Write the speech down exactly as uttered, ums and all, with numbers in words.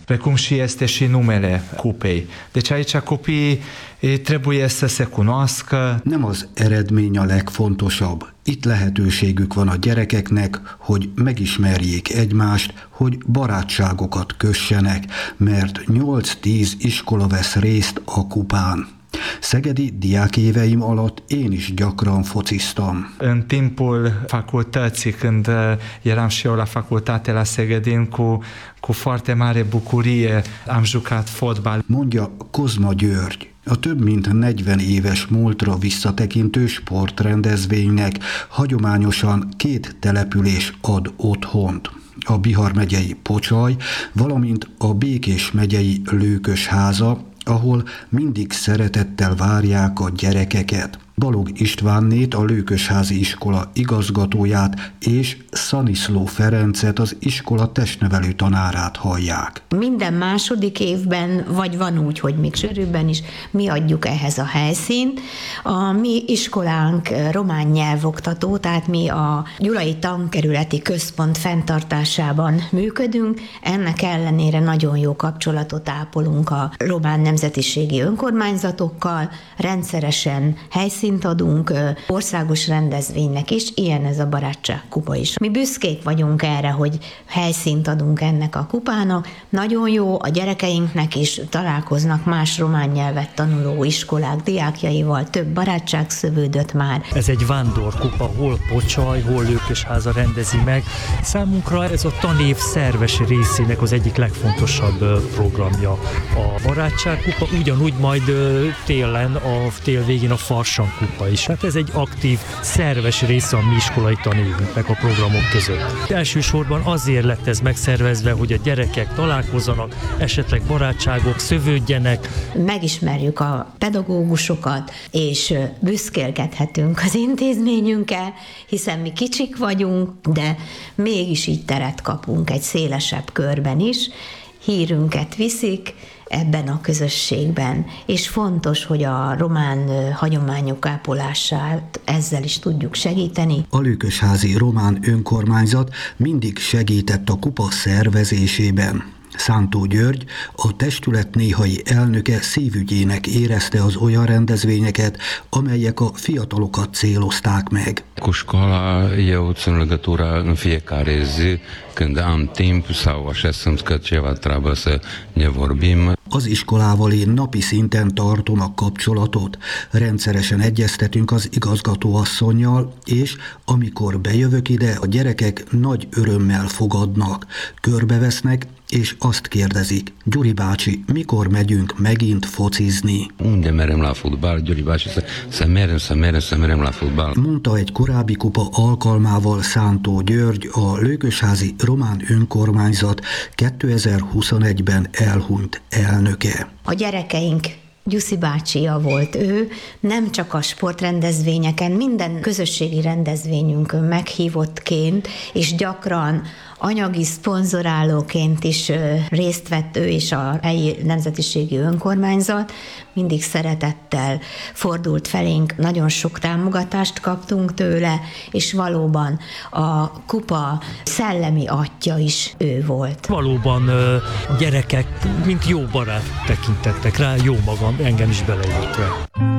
precum și este și numele cupei. Deci aici copiii trebuie să se cunoască. Nem az eredmény a legfontosabb. Itt lehetőségük van a gyerekeknek, hogy megismerjék egymást, hogy barátságokat kössenek, mert nyolc-tíz iskola vesz részt a kupán. Szegedi diákéveim alatt én is gyakran fociztam. În timpul facultății, când eram și eu la facultate la Szegedin, cu, cu foarte mare bucurie am jucat fotbal. Mondja Kozma György. A több mint negyven éves múltra visszatekintő sportrendezvénynek hagyományosan két település ad otthont. A Bihar megyei Pocsaj, valamint a Békés megyei Lőkösháza, ahol mindig szeretettel várják a gyerekeket. Balog Istvánnét, a Lőkösházi iskola igazgatóját és Szaniszló Ferencet, az iskola testnevelő tanárát hallják. Minden második évben, vagy van úgy, hogy még sűrűbben is, mi adjuk ehhez a helyszínt. A mi iskolánk román nyelvoktató, tehát mi a Gyulai Tankerületi Központ fenntartásában működünk, ennek ellenére nagyon jó kapcsolatot ápolunk a román nemzetiségi önkormányzatokkal, rendszeresen helyszínt adunk országos rendezvénynek is, ilyen ez a barátságkupa is. Mi büszkék vagyunk erre, hogy helyszínt adunk ennek a kupának. Nagyon jó, a gyerekeinknek is találkoznak más román nyelvet tanuló iskolák diákjaival, több barátság szövődött már. Ez egy vándorkupa, hol Pocsaj, hol Lőkösháza rendezi meg. Számunkra ez a tanév szerves részének az egyik legfontosabb programja. A barátságkupa, ugyanúgy majd télen, a tél végén a Farsang kupa is. Hát ez egy aktív, szerves része a mi iskolai tanévünknek a programok között. Elsősorban azért lett ez megszervezve, hogy a gyerekek találkozzanak, esetleg barátságok szövődjenek. Megismerjük a pedagógusokat, és büszkélkedhetünk az intézményünkkel, hiszen mi kicsik vagyunk, de mégis így teret kapunk egy szélesebb körben is. Hírünket viszik ebben a közösségben, és fontos, hogy a román hagyományok ápolását ezzel is tudjuk segíteni. A Lőkösházi román önkormányzat mindig segített a kupa szervezésében. Szántó György, a testület néhai elnöke szívügyének érezte az olyan rendezvényeket, amelyek a fiatalokat célozták meg. Cu școala eu țin legătura în fiecare zi când am timp sau așa simt că ceva trebuie să ne vorbim. Az iskolával én napi szinten tartom a kapcsolatot, rendszeresen egyeztetünk az igazgatóasszonnyal, és amikor bejövök ide, a gyerekek nagy örömmel fogadnak, körbevesznek, és azt kérdezik, Gyuri bácsi, mikor megyünk megint focizni? Unde merem la fotbal, Gyuri bácsi, să, să merem, să merem, să merem la fotbal. Mondta egy korábbi kupa alkalmával Szántó György, a Lőkösházi román önkormányzat kétezer-huszonegyben elhunyt elnöke. A gyerekeink Gyuszi bácsia volt ő, nem csak a sportrendezvényeken, minden közösségi rendezvényünkön meghívottként, és gyakran anyagi szponzorálóként is részt vett ő és a helyi nemzetiségi önkormányzat, mindig szeretettel fordult felénk, nagyon sok támogatást kaptunk tőle, és valóban a kupa szellemi atya is ő volt. Valóban gyerekek, mint jó barát tekintettek rá, jó magam, engem is beleértve.